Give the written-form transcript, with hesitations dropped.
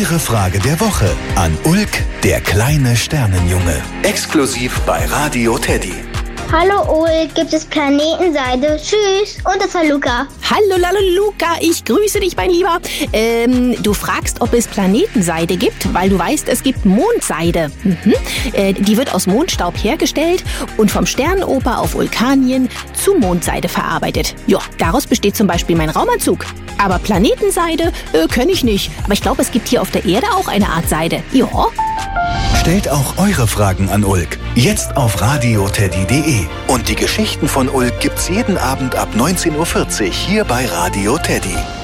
Eure Frage der Woche an Ulk, der kleine Sternenjunge. Exklusiv bei Radio Teddy. Hallo Ulk, gibt es Planetenseide? Tschüss. Und das war Luca. Hallo Luca, ich grüße dich, mein Lieber. Du fragst, ob es Planetenseide gibt, weil du weißt, es gibt Mondseide. Die wird aus Mondstaub hergestellt und vom Sternenoper auf Vulkanien zu Mondseide verarbeitet. Ja, daraus besteht zum Beispiel mein Raumanzug. Aber Planetenseide kenne ich nicht. Aber ich glaube, es gibt hier auf der Erde auch eine Art Seide. Ja. Stellt auch eure Fragen an Ulk. Jetzt auf radioteddy.de. Und die Geschichten von Ulk gibt's jeden Abend ab 19:40 Uhr hier bei Radio Teddy.